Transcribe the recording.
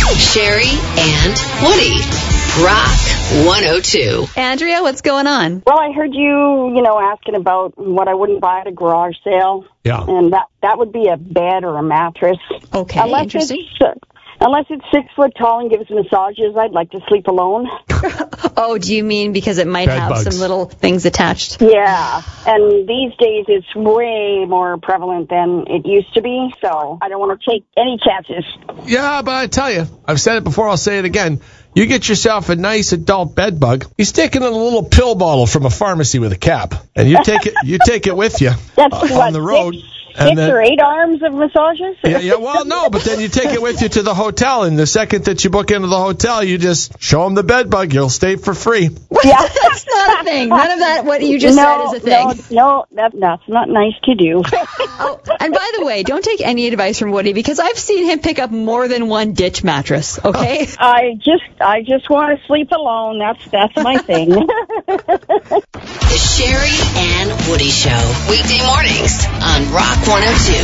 Sherry and Woody. Rock 102. Andrea, what's going on? Well, I heard you asking about what I wouldn't buy at a garage sale. Yeah. And that would be a bed or a mattress. Okay, interesting. Unless it's 6 foot tall and gives massages, I'd like to sleep alone. Oh, do you mean because it might Bed have bugs. some little things attached? Yeah. And these days it's way more prevalent than it used to be, so I don't want to take any chances. Yeah, but I tell you, I've said it before, I'll say it again. You get yourself a nice adult bed bug. You stick it in a little pill bottle from a pharmacy with a cap, and you take it with you on the road. Six or 8 arms of massages? Yeah, well, no, but then you take it with you to the hotel, and the second that you book into the hotel, you just show them the bed bug. You'll stay for free. Yeah. That's not a thing. None of that, what you just said, is a thing. No, that's not nice to do. Oh, and by the way, don't take any advice from Woody, because I've seen him pick up more than one ditch mattress, okay? I just want to sleep alone. That's my thing. The Sherry and Woody Show. Weekday mornings on Rock 102.